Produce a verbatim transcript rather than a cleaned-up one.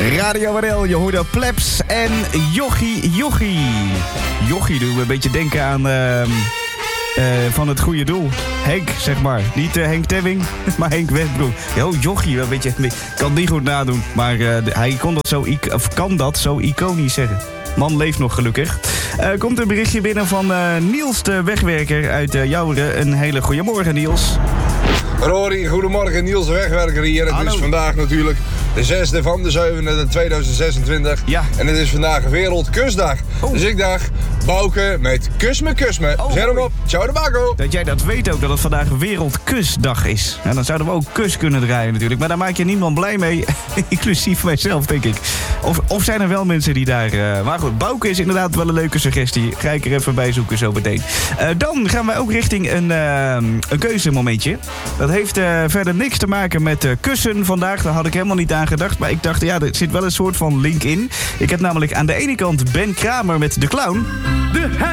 Radio W L, je hoorde Plebs en Jochie Jochie. Jochie doet me een beetje denken aan uh, uh, van het goede doel. Henk, zeg maar. Niet uh, Henk Temming, maar Henk Westbroek. Oh, Jochie, een beetje, ik kan het niet goed nadoen. Maar uh, hij kon dat zo, of kan dat zo iconisch zeggen. Man leeft nog gelukkig. Uh, komt een berichtje binnen van uh, Niels de Wegwerker uit uh, Jouweren. Een hele goede morgen, Niels. Rory, goedemorgen, Niels de Wegwerker hier. Het Hallo. is vandaag natuurlijk de zesde van de zevende tweeduizend zesentwintig. Ja. En het is vandaag Wereldkusdag. Oh. Dus ik dacht, Bouke met kus me, kus me. Oh, Zet hem mooi. op, ciao de bako. Dat jij dat weet ook, dat het vandaag Wereldkusdag is. Ja, dan zouden we ook kus kunnen draaien natuurlijk. Maar daar maak je niemand blij mee, inclusief mijzelf, denk ik. Of, of zijn er wel mensen die daar... Uh, maar goed, Bouke is inderdaad wel een leuke suggestie. Ga ik er even bij zoeken zo meteen. Uh, dan gaan wij ook richting een, uh, een keuzemomentje. Dat heeft uh, verder niks te maken met uh, kussen vandaag. Daar had ik helemaal niet aan gedacht. Maar ik dacht, ja, er zit wel een soort van link in. Ik heb namelijk aan de ene kant Ben Kramer met De Clown. De